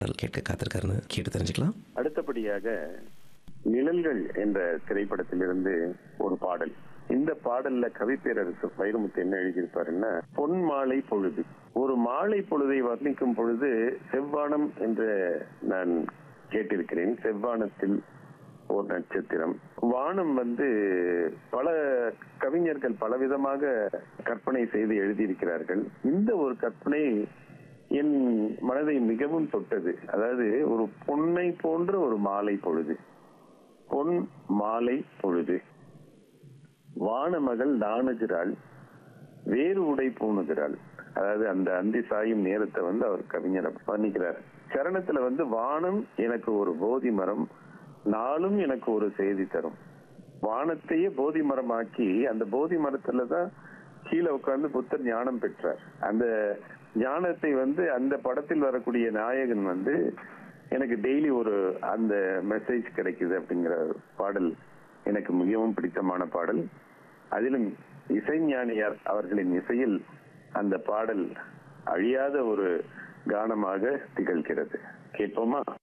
கேட்க காத்திருக்காருன்னு கேட்டு தெரிஞ்சுக்கலாம். அடுத்தபடியாக நிழல்கள் என்ற திரைப்படத்திலிருந்து ஒரு பாடல். இந்த பாடல்ல கவிப்பேரரசு வைரமுத்து என்ன எழுதியிருப்பாருன்னா, பொன் மாலை பொழுது. ஒரு மாலை பொழுதை வர்ணிக்கும் பொழுது செவ்வானம் என்று நான் கேட்டிருக்கிறேன். செவ்வானத்தில் ஒரு நட்சத்திரம். வானம் பல கவிஞர்கள் பலவிதமாக கற்பனை செய்து எழுதியிருக்கிறார்கள். இந்த ஒரு கற்பனை என் மனதை மிகவும் தொட்டது. அதாவது ஒரு பொன்னை போன்ற ஒரு மாலை பொழுது, பொன் மாலை பொழுது, வானமகள் நாணுகிறாள், வேறு உடை பூணுகிறாள். அதாவது அந்த அந்தி சாயும் நேரத்தை அவர் கவிஞர் பண்ணிக்கிறார். சரணத்துல வானம் எனக்கு ஒரு போதி மரம், நாளும் எனக்கு ஒரு செய்தி தரும். வானத்தையே போதி மரமாக்கி அந்த போதி மரத்துலதான் கீழே உட்கார்ந்து புத்தர் ஞானம் பெற்றார். அந்த ஞானத்தை அந்த படத்தில் வரக்கூடிய நாயகன் எனக்கு டெய்லி ஒரு அந்த மெசேஜ் கிடைக்குது அப்படிங்கிற பாடல் எனக்கு மிகவும் பிடித்தமான பாடல். அதிலும் இசைஞானியார் அவர்களின் இசையில் அந்த பாடல் அழியாத ஒரு கானமாக திகழ்கிறது. கேட்போமா?